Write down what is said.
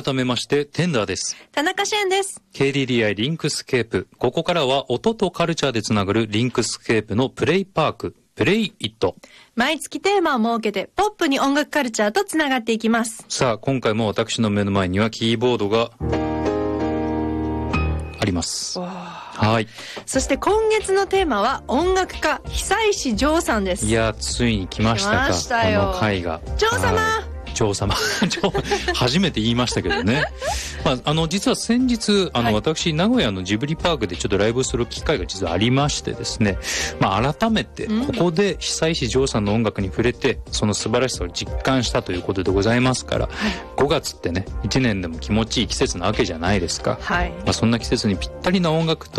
改めましてテンダーです。 田中俊です。 KDDI リンクスケープ、ここからは音とカルチャーでつながるリンクスケープのプレイパーク、プレイイット。 毎月テーマを設けてポップに音楽カルチャーとつながっていきます。 さあ、今回も私の目の前にはキーボードがあります。はい。 そして今月のテーマは音楽家久石譲さんです。 いや、ついに来ましたか。 来ましたよ。 この回が。 譲様。 嬢様初めて言いましたけどね。実は先日私名古屋のジブリパークでちょっとライブする機会が実はありましてですね、改めてここで久石譲さんの音楽に触れてその素晴らしさを実感したということでございますから、5月ってね1年でも気持ちいい季節なわけじゃないですか。そんな季節にぴったりな音楽と